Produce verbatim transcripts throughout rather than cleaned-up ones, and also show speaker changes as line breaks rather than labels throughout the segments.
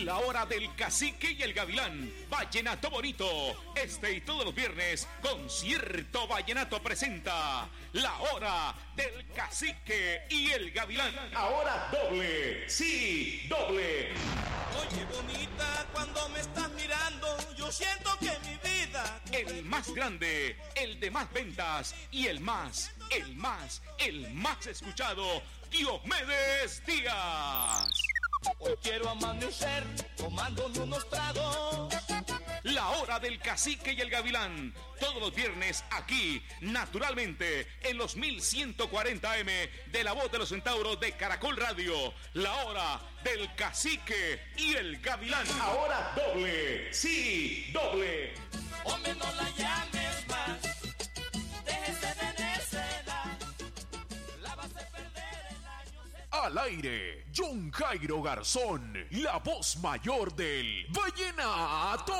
La hora del cacique y el gavilán. Vallenato bonito. Este y todos los viernes, Concierto Vallenato presenta La hora del cacique y el gavilán. Ahora doble. Sí, doble.
Oye, bonita, cuando me estás mirando, yo siento que mi vida...
El más grande, el de más ventas y el más, el más, el más escuchado, Diomedes Díaz.
Hoy quiero amanecer tomándome unos tragos.
La hora del cacique y el gavilán. Todos los viernes aquí, naturalmente, en los mil ciento cuarenta A M de La Voz de los Centauros de Caracol Radio. La hora del cacique y el gavilán. Ahora doble. Sí, doble.
Hombre, no la llames más. Déjese de necedad. La vas a perder el año.
Al aire, John Jairo Garzón, la voz mayor del Vallenato.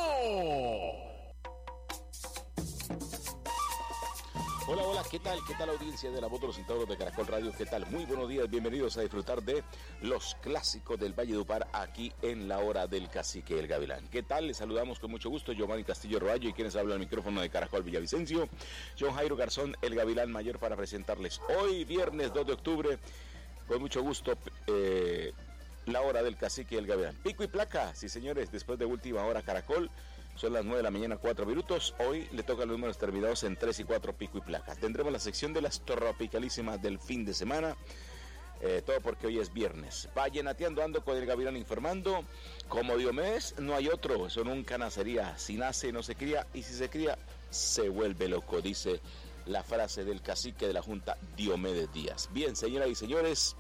Hola, hola, ¿qué tal? ¿Qué tal, audiencia de La Voz de los Centauros de Caracol Radio? ¿Qué tal? Muy buenos días, bienvenidos a disfrutar de los clásicos del Valledupar aquí en la hora del cacique y el gavilán. ¿Qué tal? Les saludamos con mucho gusto, Giovanni Castillo Roballo y quienes hablan al micrófono de Caracol Villavicencio, John Jairo Garzón, el gavilán mayor, para presentarles hoy, viernes dos de octubre, con mucho gusto, eh, la hora del cacique y el gavilán. Pico y placa, sí señores, después de última hora Caracol. Son las nueve de la mañana, cuatro minutos. Hoy le tocan los números terminados en tres y cuatro, pico y placa. Tendremos la sección de las tropicalísimas del fin de semana. Eh, todo porque hoy es viernes. Vallenateando ando con el gavilán informando. Como Diomedes, no hay otro. Eso nunca nacería. Si nace, no se cría. Y si se cría, se vuelve loco. Dice la frase del cacique de la Junta, Diomedes Díaz. Bien, señoras y señores.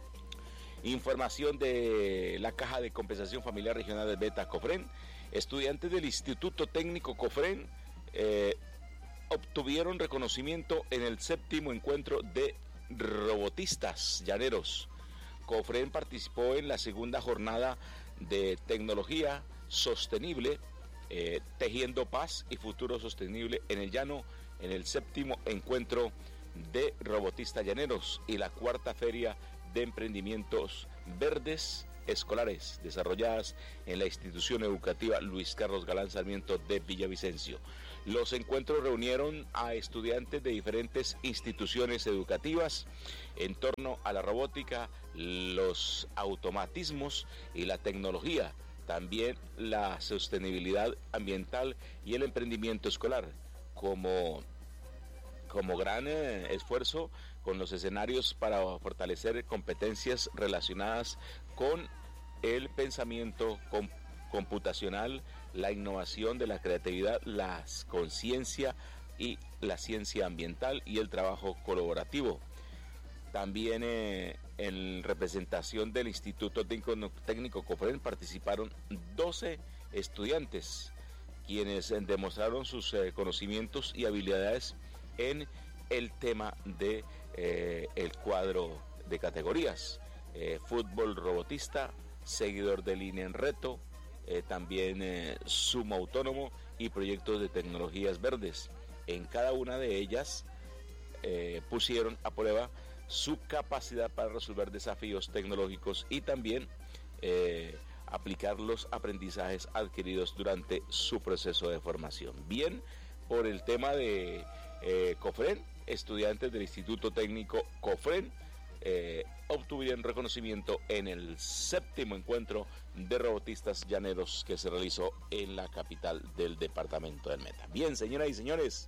Información de la Caja de Compensación Familiar Regional del Beta Cofren. Estudiantes del Instituto Técnico Cofren eh, obtuvieron reconocimiento en el séptimo encuentro de robotistas llaneros. Cofren participó en la segunda jornada de tecnología sostenible, eh, tejiendo paz y futuro sostenible en el llano, en el séptimo encuentro de robotistas llaneros y la cuarta feria de emprendimientos verdes escolares desarrolladas en la institución educativa Luis Carlos Galán Sarmiento de Villavicencio. Los encuentros reunieron a estudiantes de diferentes instituciones educativas en torno a la robótica, los automatismos y la tecnología, también la sostenibilidad ambiental y el emprendimiento escolar como como gran eh, esfuerzo con los escenarios para fortalecer competencias relacionadas con el pensamiento com- computacional, la innovación de la creatividad, la conciencia y la ciencia ambiental y el trabajo colaborativo. También eh, en representación del Instituto Técnico Cofren participaron doce estudiantes, quienes eh, demostraron sus eh, conocimientos y habilidades en el tema de eh, el cuadro de categorías, eh, fútbol robotista, seguidor de línea en reto, eh, también eh, sumo autónomo y proyectos de tecnologías verdes. En cada una de ellas eh, pusieron a prueba su capacidad para resolver desafíos tecnológicos y también eh, aplicar los aprendizajes adquiridos durante su proceso de formación. Bien, por el tema de Eh, Cofren, estudiantes del Instituto Técnico Cofren eh, obtuvieron reconocimiento en el séptimo encuentro de robotistas llaneros que se realizó en la capital del departamento del Meta. Bien, señoras y señores,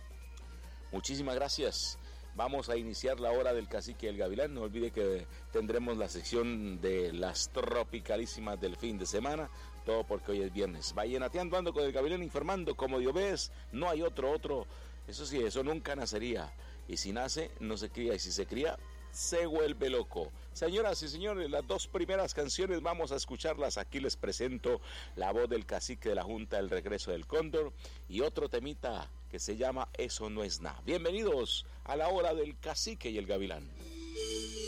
muchísimas gracias. Vamos a iniciar la hora del cacique y el gavilán. No olvide que tendremos la sección de las tropicalísimas del fin de semana. Todo porque hoy es viernes. Vallenateando ando con el gavilán informando. Como Diomedes, no hay otro, otro. Eso sí, eso nunca nacería. Y si nace, no se cría. Y si se cría, se vuelve loco. Señoras y señores, las dos primeras canciones vamos a escucharlas. Aquí les presento La Voz del Cacique de la Junta, El Regreso del Cóndor. Y otro temita que se llama Eso no es nada. Bienvenidos a la hora del cacique y el gavilán.